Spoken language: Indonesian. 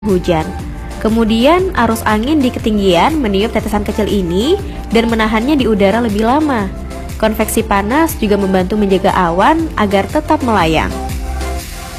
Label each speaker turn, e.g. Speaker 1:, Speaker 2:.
Speaker 1: hujan. Kemudian arus angin di ketinggian meniup tetesan kecil ini dan menahannya di udara lebih lama. Konveksi panas juga membantu menjaga awan agar tetap melayang.